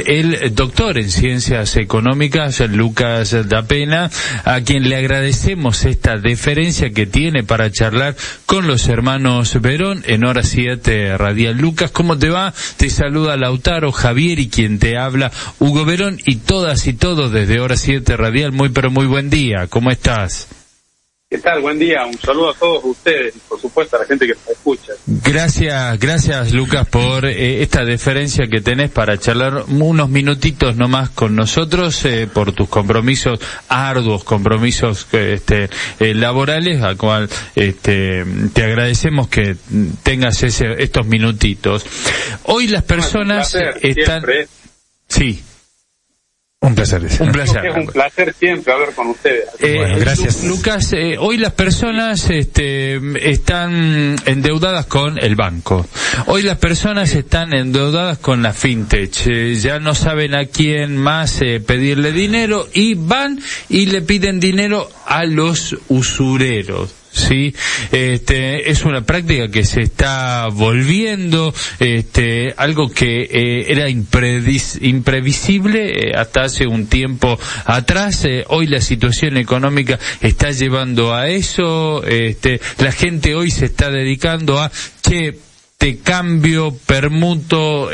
el doctor en Ciencias Económicas, Lucas Dapena, a quien le agradecemos esta deferencia que tiene para charlar con los hermanos Verón en Hora 7 Radial. Lucas, ¿cómo te va? Te saluda Lautaro, Javier y quien te habla, Hugo Verón, y todas y todos desde Hora 7 Radial. Muy pero muy buen día, ¿cómo estás? ¿Qué tal? Buen día, un saludo a todos ustedes y por supuesto a la gente que nos escucha. Gracias Lucas por esta deferencia que tenés para charlar unos minutitos nomás con nosotros, por tus compromisos, arduos compromisos laborales, al cual te agradecemos que tengas estos minutitos. Hoy las personas están... Siempre. Sí. Un placer. Es un placer siempre hablar con ustedes. Bueno, gracias. Lucas, hoy las personas están endeudadas con el banco. Hoy las personas están endeudadas con la fintech. Ya no saben a quién más pedirle dinero y van y le piden dinero a los usureros. Sí, es una práctica que se está volviendo, algo que era imprevisible hasta hace un tiempo atrás. Hoy la situación económica está llevando a eso. La gente hoy se está dedicando a te cambio, permuto,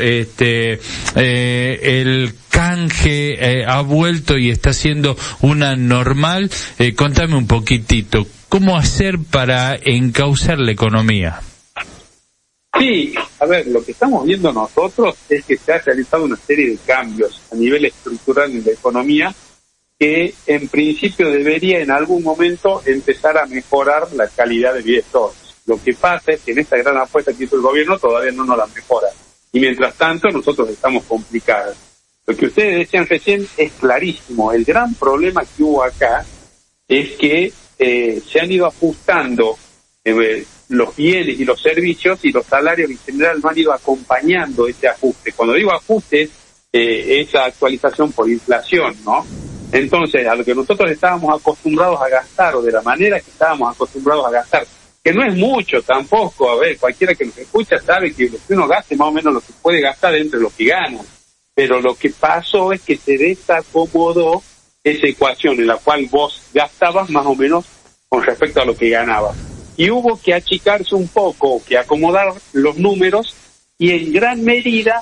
el canje ha vuelto y está siendo una normal. Contame un poquitito, ¿cómo hacer para encauzar la economía? Sí, a ver, lo que estamos viendo nosotros es que se ha realizado una serie de cambios a nivel estructural en la economía que en principio debería en algún momento empezar a mejorar la calidad de vida de todos. Lo que pasa es que en esta gran apuesta que hizo el gobierno todavía no nos la mejora. Y mientras tanto nosotros estamos complicados. Lo que ustedes decían recién es clarísimo. El gran problema que hubo acá es que se han ido ajustando los bienes y los servicios y los salarios en general no han ido acompañando ese ajuste. Cuando digo ajuste, esa actualización por inflación, ¿no? Entonces, a lo que nosotros estábamos acostumbrados a gastar o de la manera que estábamos acostumbrados a gastar, que no es mucho tampoco, a ver, cualquiera que nos escucha sabe que lo que uno gaste más o menos lo que puede gastar entre lo que gana, pero lo que pasó es que se desacomodó esa ecuación en la cual vos gastabas más o menos con respecto a lo que ganabas. Y hubo que achicarse un poco, que acomodar los números, y en gran medida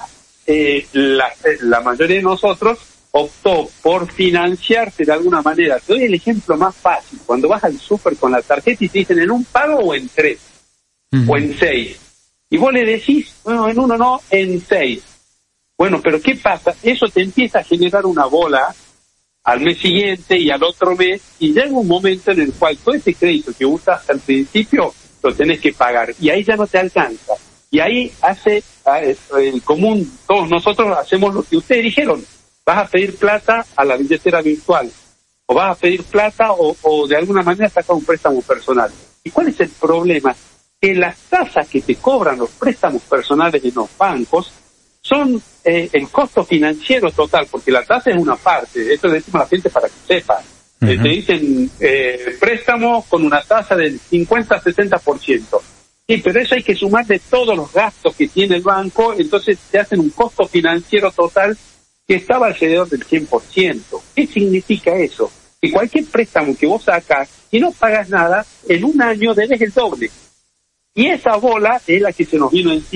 la mayoría de nosotros optó por financiarse de alguna manera. Te doy el ejemplo más fácil. Cuando vas al súper con la tarjeta y te dicen en un pago o en 3, o en 6. Y vos le decís, bueno, en 1 no, en 6. Bueno, pero ¿qué pasa? Eso te empieza a generar una bola al mes siguiente y al otro mes, y llega un momento en el cual todo ese crédito que usas al principio lo tenés que pagar, y ahí ya no te alcanza. Y ahí hace el común, todos nosotros hacemos lo que ustedes dijeron. Vas a pedir plata a la billetera virtual, o vas a pedir plata o de alguna manera sacar un préstamo personal. ¿Y cuál es el problema? Que las tasas que te cobran los préstamos personales de los bancos son el costo financiero total, porque la tasa es una parte, esto le decimos a la gente para que sepa. Te dicen préstamo con una tasa del 50-60%. Sí, pero eso hay que sumarle todos los gastos que tiene el banco, entonces te hacen un costo financiero total que estaba alrededor del 100%. ¿Qué significa eso? Que cualquier préstamo que vos sacas y no pagas nada, en un año debes el doble. Y esa bola es la que se nos vino encima.